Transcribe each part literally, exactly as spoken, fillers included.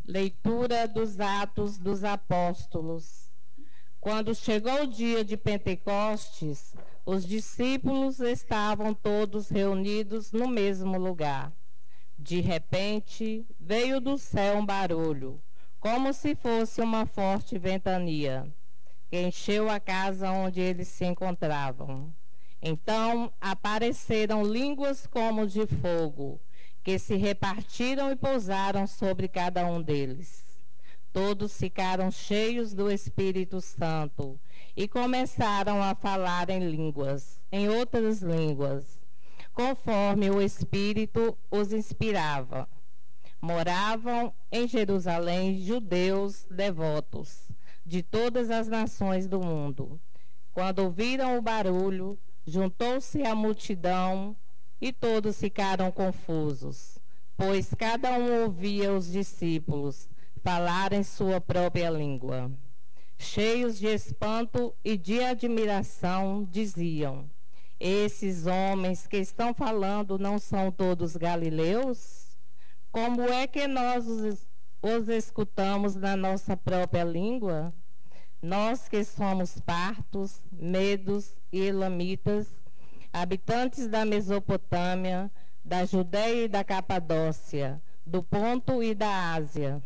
Leitura dos Atos dos Apóstolos. Quando chegou o dia de Pentecostes, os discípulos estavam todos reunidos no mesmo lugar. De repente, veio do céu um barulho, como se fosse uma forte ventania, que encheu a casa onde eles se encontravam. Então apareceram línguas como de fogo, que se repartiram e pousaram sobre cada um deles. Todos ficaram cheios do Espírito Santo e começaram a falar em línguas, em outras línguas, conforme o Espírito os inspirava. Moravam em Jerusalém judeus devotos de todas as nações do mundo. Quando ouviram o barulho, juntou-se a multidão e todos ficaram confusos, pois cada um ouvia os discípulos falar em sua própria língua. Cheios de espanto e de admiração, diziam: esses homens que estão falando não são todos galileus? Como é que nós os, os escutamos na nossa própria língua? Nós que somos partos, medos e elamitas, habitantes da Mesopotâmia, da Judéia e da Capadócia, do Ponto e da Ásia,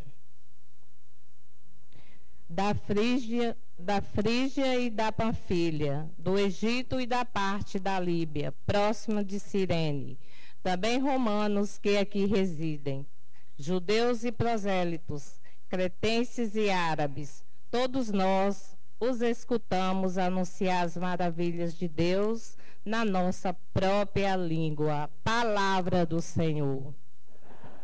da Frígia, da Frígia e da Panfilha, do Egito e da parte da Líbia, próxima de Cirene, também romanos que aqui residem, judeus e prosélitos, cretenses e árabes, todos nós os escutamos anunciar as maravilhas de Deus na nossa própria língua. Palavra do Senhor.